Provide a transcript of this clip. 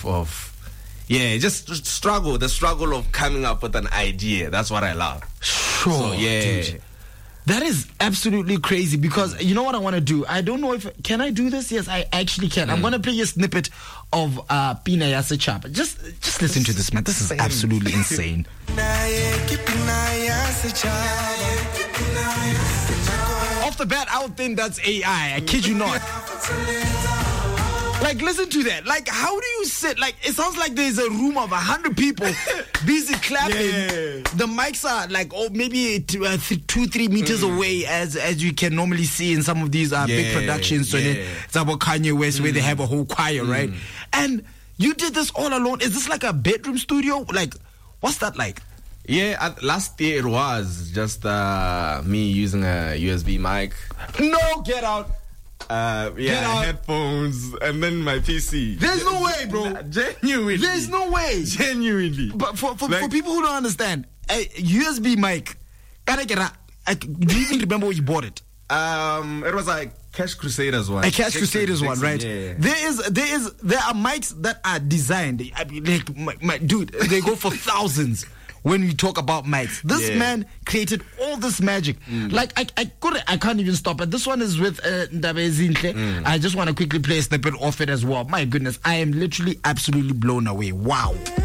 just the struggle of coming up with an idea. That's what I love. Sure, so, yeah. Dude. That is absolutely crazy because you know what I want to do? I don't know can I do this? Yes, I actually can. I'm going to play a snippet of Pina Yase Chapa. Just listen to this, man. This is absolutely insane. Off the bat, I would think that's AI. I kid you not. Like, listen to that. Like, how do you sit? Like, it sounds like there's a room of 100 people busy clapping. Yeah. The mics are like, maybe 2-3 meters away, as you can normally see in some of these big productions. So it's about Kanye West where they have a whole choir, right? And you did this all alone. Is this like a bedroom studio? Like, what's that like? Yeah, last year it was just me using a USB mic. No, get out. Headphones and then my PC. There's no way, bro. Genuinely. There's no way. Genuinely. But for people who don't understand, a USB mic, do you even remember where you bought it? It was like Cash Crusaders one. A Cash Crusaders one, right? Yeah. There are mics that are designed. I mean, like, dude, they go for thousands. When we talk about mics, this man created all this magic. Like I can't even stop it. This one is with Ndabe Zinhle. I just want to quickly play a snippet of it as well. My goodness, I am literally absolutely blown away. Wow.